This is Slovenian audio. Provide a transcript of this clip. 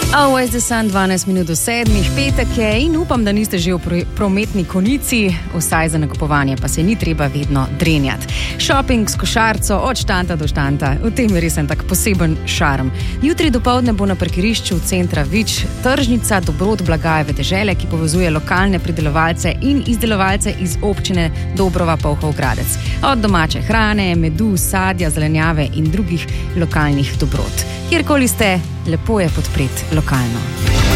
Always the sun, 12 minut do 7, petek je in upam, da niste že v prometni konici, vsaj za nakupovanje pa se ni treba vedno drenjati. Shopping s košarco od štanta do štanta, v tem je res en tak poseben šarm. Jutri dopoldne bo na parkirišču centra Vič tržnica dobrot blaga vedežele, ki povezuje lokalne pridelovalce in izdelovalce iz občine Dobrova Polhov Gradec. Od domače hrane, medu, sadja, zelenjave in drugih lokalnih dobrot. Kjerkoli ste, lepo je podpreti lokalno.